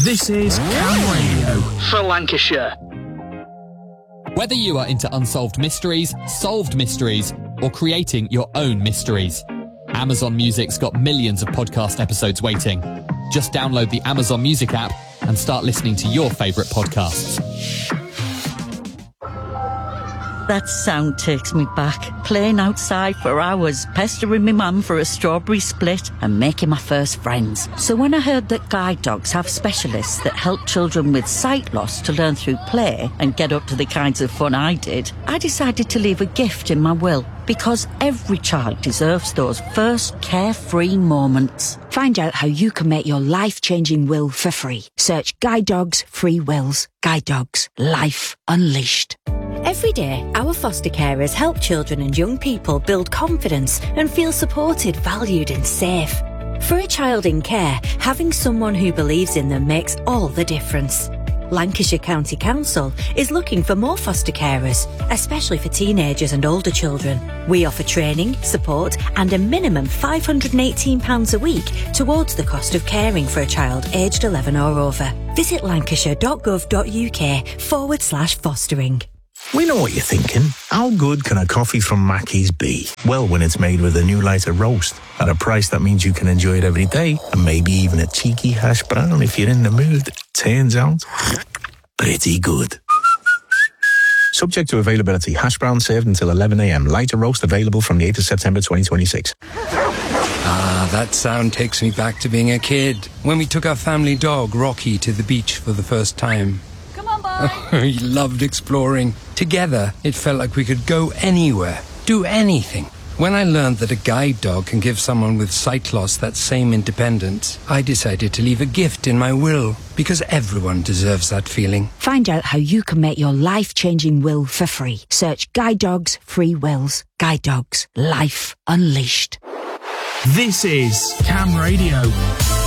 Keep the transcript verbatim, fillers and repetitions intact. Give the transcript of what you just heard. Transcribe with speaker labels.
Speaker 1: This is Cam Radio
Speaker 2: for Lancashire.
Speaker 3: Whether you are into unsolved mysteries, solved mysteries, or creating your own mysteries, Amazon Music's got millions of podcast episodes waiting. Just download the Amazon Music app and start listening to your favourite podcasts.
Speaker 4: That sound takes me back. Playing outside for hours, pestering my mum for a strawberry split and making my first friends. So when I heard that guide dogs have specialists that help children with sight loss to learn through play and get up to the kinds of fun I did, I decided to leave a gift in my will. Because every child deserves those first carefree moments.
Speaker 5: Find out how you can make your life-changing will for free. Search Guide Dogs Free Wills. Guide Dogs. Life Unleashed.
Speaker 6: Every day, our foster carers help children and young people build confidence and feel supported, valued and safe. For a child in care, having someone who believes in them makes all the difference. Lancashire County Council is looking for more foster carers, especially for teenagers and older children. We offer training, support and a minimum five hundred eighteen pounds a week towards the cost of caring for a child aged eleven or over. Visit lancashire.gov.uk forward slash fostering.
Speaker 7: We know what you're thinking. How good can a coffee from Mackey's be? Well, when it's made with a new lighter roast at a price that means you can enjoy it every day, and maybe even a cheeky hash brown if you're in the mood. Turns out, pretty good. Subject to availability. Hash brown served until eleven a.m. Lighter roast available from the eighth of September twenty twenty-six.
Speaker 8: Ah, that sound takes me back to being a kid, when we took our family dog, Rocky, to the beach for the first time. He loved exploring. Together, it felt like we could go anywhere, do anything. When I learned that a guide dog can give someone with sight loss that same independence, I decided to leave a gift in my will, because everyone deserves that feeling.
Speaker 5: Find out how you can make your life-changing will for free. Search Guide Dogs Free Wills. Guide Dogs. Life Unleashed.
Speaker 1: This is Cam Radio.